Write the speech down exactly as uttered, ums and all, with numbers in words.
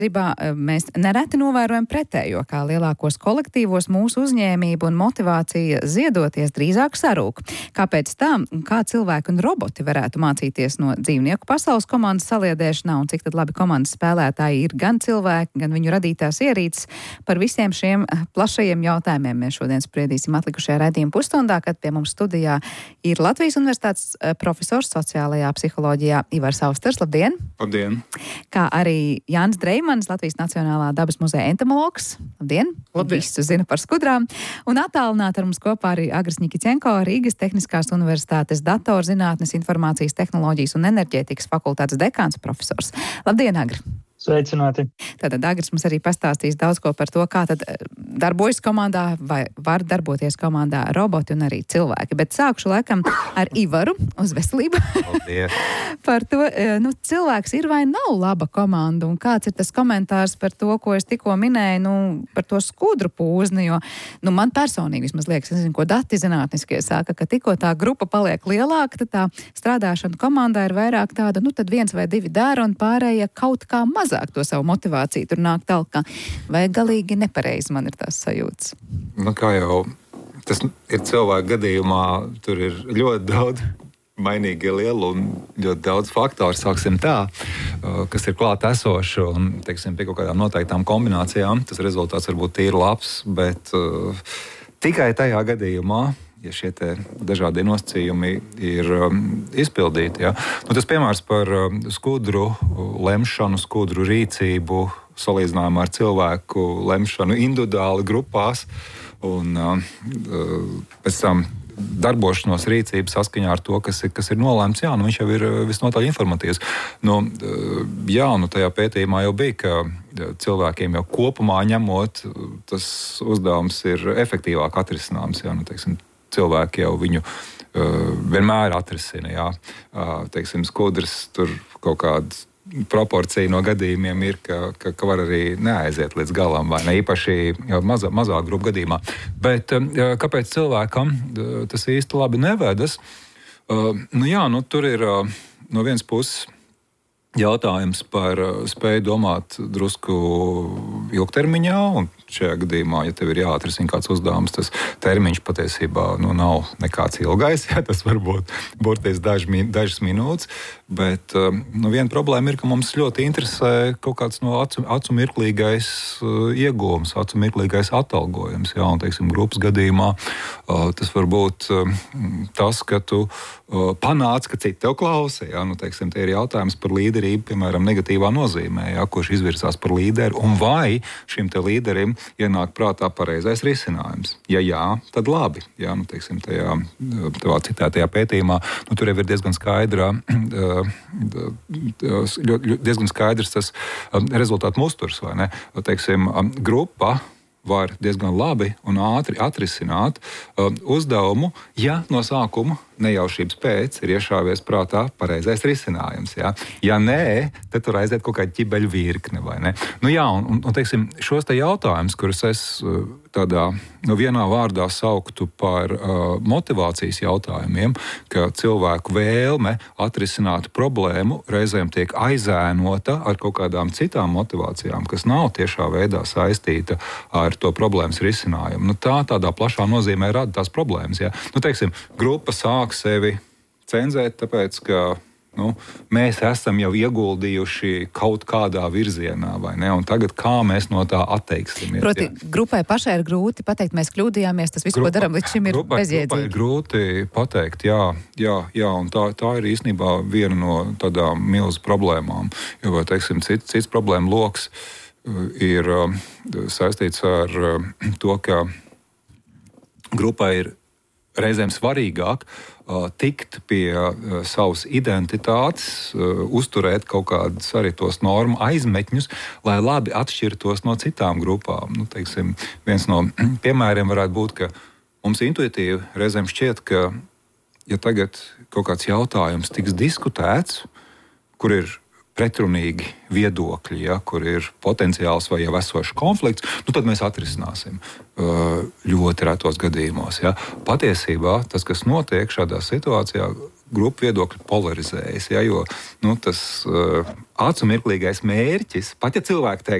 Rībā mēs nereti novērojam pretējo, kā lielākos kolektīvos mūsu uzņēmību un motivācija ziedoties drīzāk sarūk. Kāpēc tā? Kā cilvēki un roboti varētu mācīties no dzīvnieku pasaules komandas saliedēšanā un cik tad labi komandas spēlētāji ir gan cilvēki, gan viņu radītās ierīces? Par visiem šiem plašajiem jautājumiem mēs šodien spriedīsim atlikušajā raidījuma pusstundā, kad pie mums studijā ir Latvijas Universitātes profesors sociālajā psiholoģijā Ivars Austers. Labdien! Labdien! Kā arī Jānis Dreimans, Latvijas Nacionālā dabas muzeja entomologs. Labdien! Labdien! Visu zina par skudrām. Un attālināti ar mums kopā arī Agris Nikiķenko, Rīgas Tehniskās universitātes datorzinātnes, informācijas tehnoloģijas un enerģētikas fakultātes dekāns profesors. Labdien, Agri! Sveicināti! Tātad Agris mums arī pastāstīs daudz ko par to, kā tad darbojas komandā vai var darboties komandā roboti un arī cilvēki. Bet sākšu laikam ar Ivaru uz veselību. Par to, nu, cilvēks ir vai nav laba komanda un kāds ir tas komentārs par to, ko es tikko minēju, nu, par to skudru pūzni, jo, nu, man personīgi vismaz liekas, es nezinu, ko dati zinātniskie saka, ka tikko tā grupa paliek lielāka, tad tā strādāšana komandā ir vairāk tāda, nu, tad viens vai divi dara un pārējie kaut kā maz to savu motivāciju tur nāk talkā. Vai galīgi nepareizi man ir tās sajūtas? Nu, kā jau tas ir cilvēku gadījumā, tur ir ļoti daudz mainīgie lieli un ļoti daudz faktoru, sāksim tā, kas ir klāt esoši un, teiksim, pie kaut kādām noteiktām kombinācijām. Tas rezultāts varbūt ir labs, bet uh, tikai tajā gadījumā, ja šie dažādie nosacījumi ir um, izpildīti. Ja? Nu, tas piemērs par um, skudru lemšanu, skudru rīcību, salīdzinājumā ar cilvēku lemšanu individuāli grupās un um, pēc tam darbošanos rīcību saskaņā ar to, kas ir, kas ir nolēmts, jā, nu viņš jau ir visnotaļ informatīvs. Nu, jā, nu tajā pētījumā jau bija, ka cilvēkiem jau kopumā ņemot, tas uzdevums ir efektīvāk atrisināms, jā, nu, teiksim, cilvēki jau viņu uh, vienmēr atrisina, jā. Uh, teiksim, skudras tur kaut kāda proporcija no gadījumiem ir, ka, ka, ka var arī neaiziet līdz galam, vai ne īpaši mazā, mazāk grupu gadījumā. Bet uh, kāpēc cilvēkam uh, tas īsti labi nevedas? Uh, nu jā, nu tur ir uh, no vienas puses jautājums par uh, spēju domāt drusku ilgtermiņā, un šajā gadījumā, ja tev ir jāatrisina kāds uzdevums, tas termiņš patiesībā nu, nav nekāds ilgais, ja, tas var būt burtiski daž, dažas minūtes, bet uh, nu, viena problēma ir, ka mums ļoti interesē kaut kāds no acu, acu mirklīgais uh, iegūms, acu mirklīgais atalgojums, jā, un, teiksim, grupas gadījumā uh, tas var būt uh, tas, ka tu uh, panāc, ka citi tev klausa, jā, nu, teiksim, tie ir jautājums par līderību, piemēram, negatīvā nozīmē, jā, kurš izvirzās par līderi, un vai šim te līderim ienāk prātā pareizais risinājums. Ja jā, tad labi. Jā, nu, teiksim, tajā tavā citētajā pētījumā, nu, tur jau ir diezgan skaidrā, diezgan skaidrs tas rezultātu musturs, vai ne? Teiksim, grupa var diezgan labi un ātri atrisināt uzdevumu, ja no sākuma nejaušības pēc ir iešāvies prātā pareizais risinājums. Jā. Ja nē, tad tur aiziet kaut kāda ķibeļu virkne, vai ne? Nu jā, un, un teiksim, šos te jautājumus, kurus es tādā, nu, vienā vārdā sauktu par uh, motivācijas jautājumiem, ka cilvēku vēlme atrisināt problēmu reizēm tiek aizēnota ar kaut kādām citām motivācijām, kas nav tiešā veidā saistīta ar to problēmas risinājumu. Nu, tā tādā plašā nozīmē rada tās problēmas. Jā. Nu, teiksim, grupa sāk sevi cenzēt, tāpēc, ka nu, mēs esam jau ieguldījuši kaut kādā virzienā, vai ne? Un tagad kā mēs no tā atteiksimies? Proti, jā. Grupai pašai ir grūti pateikt, mēs kļūdījāmies, tas viss, grupa, ko darām līdz šim, ir grupai, bezjēdzīgi. Grupai ir grūti pateikt, jā, jā, jā, un tā, tā ir īstenībā viena no tādām milzu problēmām. Jo, vai, teiksim, cits, cits problēma loks ir uh, saistīts ar uh, to, ka grupai ir reizēm svarīgāk uh, tikt pie uh, savas identitātes, uh, uzturēt kaut kādus arī tos normu aizmetņus, lai labi atšķirtos no citām grupām. Nu, teiksim, viens no piemēriem varētu būt, ka mums intuitīvi reizēm šķiet, ka ja tagad kaut kāds jautājums tiks diskutēts, kur ir pretrunīgi viedokļi, ja, kur ir potenciāls vai jau esošs konflikts, nu tad mēs atrisināsim uh, ļoti retos gadījumos. Ja. Patiesībā tas, kas notiek šādā situācijā, grupu viedokļi polarizējas. Ja, jo nu, tas uh, acu mirklīgais mērķis, pat ja cilvēki teiks,